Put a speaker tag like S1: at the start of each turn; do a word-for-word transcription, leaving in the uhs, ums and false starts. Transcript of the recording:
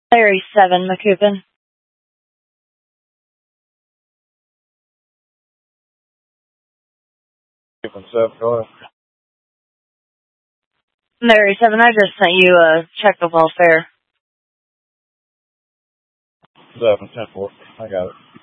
S1: Larry seven, McCoupin.
S2: McCoupin seven, go ahead.
S1: Larry seven, I just sent you a check of welfare.
S2: seven, ten four. I got it.